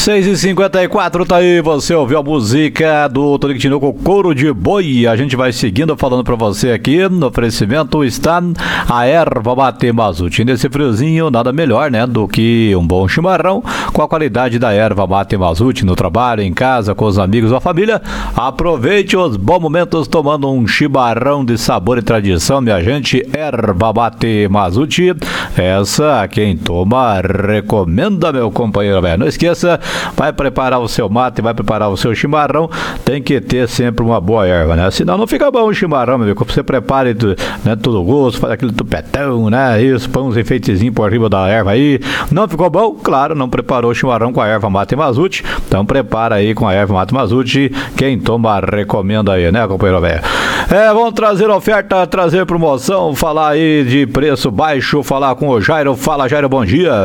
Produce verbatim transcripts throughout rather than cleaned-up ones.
seis e cinquenta e quatro, tá aí, você ouviu a música do Tonico Tinoco, Couro de Boi. A gente vai seguindo falando pra você aqui, no oferecimento está a erva mate Mazute. Nesse friozinho, nada melhor, né, do que um bom chimarrão com a qualidade da erva mate Mazute, no trabalho, em casa, com os amigos ou a família. Aproveite os bons momentos tomando um chimarrão de sabor e tradição, minha gente. Erva mate Mazute, essa quem toma recomenda, meu companheiro, velho. Não esqueça, vai preparar o seu mate, vai preparar o seu chimarrão, tem que ter sempre uma boa erva, né? Senão não fica bom o chimarrão, meu amigo. Você prepare, né, todo gosto, faz aquele tupetão, né? Isso, põe uns enfeitezinhos por riba da erva aí. Não ficou bom? Claro, não preparou o chimarrão com a erva mate Mazute. Então prepara aí com a erva mate Mazute. Quem toma recomenda aí, né, companheiro velho? É, vamos trazer oferta, trazer promoção, falar aí de preço baixo, falar com o Jairo. Fala, Jairo, bom dia.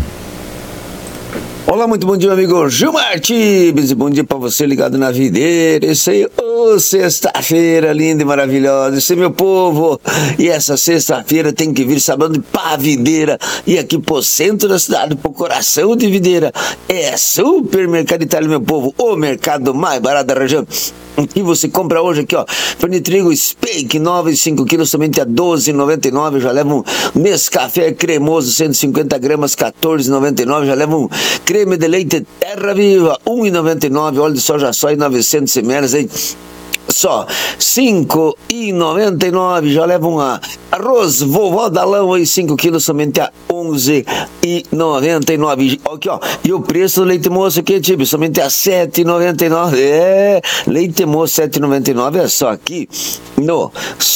Olá, muito bom dia, amigo Gilmar Tibes, e bom dia pra você ligado na videira. Isso aí, ô, oh, sexta-feira linda e maravilhosa, isso aí, meu povo. E essa sexta-feira tem que vir sabendo pra videira, e aqui pro centro da cidade, pro coração de videira, é Supermercado Itália, meu povo, o mercado mais barato da região. Aqui você compra hoje aqui, ó, pão de trigo Speak nove e cinco quilos somente a doze reais e noventa e nove centavos. Já leva um Nescafé cremoso cento e cinquenta gramas, quatorze reais e noventa e nove centavos. Já leva um creme de leite Terra Viva um real e noventa e nove centavos. Óleo de soja só novecentos mililitros aí, só cinco reais e noventa e nove centavos. Já leva um arroz Vovó Dalão aí, cinco quilos somente a onze reais e noventa e nove centavos. Aqui, ó, e o preço do leite moço aqui, tipo, somente a sete reais e noventa e nove centavos. É, leite moço sete reais e noventa e nove centavos é só aqui no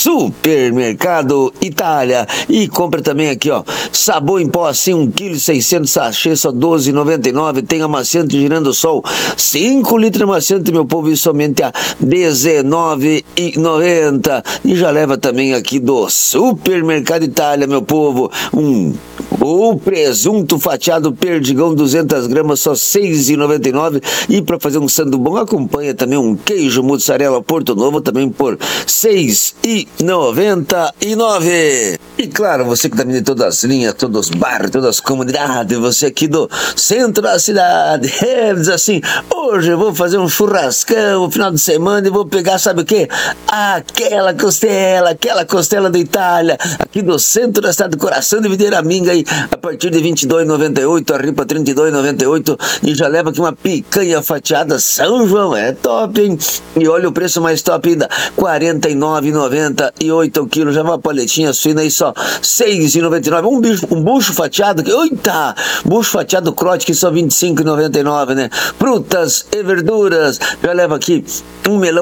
Supermercado Itália. E compra também aqui, ó, sabão em pó assim, um quilo e seiscentos sachê, só doze reais e noventa e nove centavos. Tem amaciante Girando Sol, cinco litros de amaciante, meu povo, e somente a dezenove reais e noventa centavos. E já leva também aqui do Supermercado Itália, meu povo, um o presunto fatiado Perdigão duzentas gramas, só seis reais e noventa e nove centavos. E para fazer um sandu bom, acompanha também um queijo mussarela Porto Novo, também por seis reais e noventa e nove centavos. E claro, você que também de todas as linhas, todos os bairros, todas as comunidades, você aqui do centro da cidade, é, diz assim, hoje eu vou fazer um churrascão no final de semana e vou pegar, sabe o quê? Aquela costela, aquela costela da Itália, aqui do centro da cidade, do coração de Videira Minga, aí, a partir de vinte e dois reais e noventa e oito centavos, a ripa trinta e dois reais e noventa e oito centavos, e já leva aqui uma picanha fatiada São João, é top, hein? E olha o preço mais top ainda, quarenta e nove reais e noventa e oito centavos o quilo, já uma paletinha suína aí só seis reais e noventa e nove centavos, um, bicho, um bucho fatiado, eita, bucho fatiado crote que só vinte e cinco reais e noventa e nove centavos, né? Frutas e verduras, já leva aqui um melão